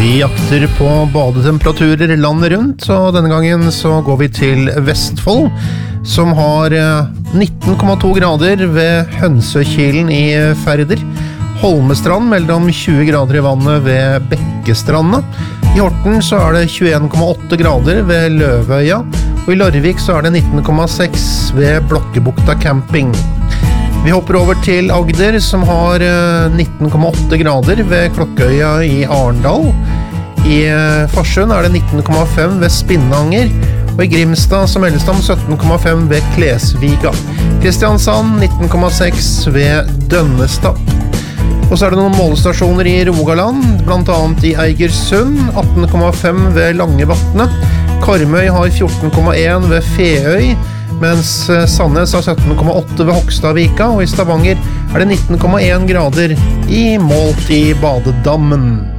Vi jakter på badetemperaturer landet rundt, og denne gangen så går vi til Vestfold, som har 19,2 grader ved Hønsøkilen i Færder. Holmestrand melder om 20 grader i vannet ved Bekkestranda. I Horten så er det 21,8 grader ved Løvøya, og i Larvik så er det 19,6 ved Blokkebukta camping. Vi hopper over til Agder, som har 19,8 grader ved Klokkøya i Arendal. I Farsund er det 19,5 ved Spinnanger, og i Grimstad så meldes det om 17,5 ved Klesviga. Kristiansand 19,6 ved Dønnestad. Og så er det noen målestasjoner i Rogaland, blant annet i Eigersund, 18,5 ved Langevatne. Karmøy har 14,1 ved Feøy, mens Sandnes har 17,8 ved Hokstavika, og i Stavanger er det 19,1 grader målt i badedammen.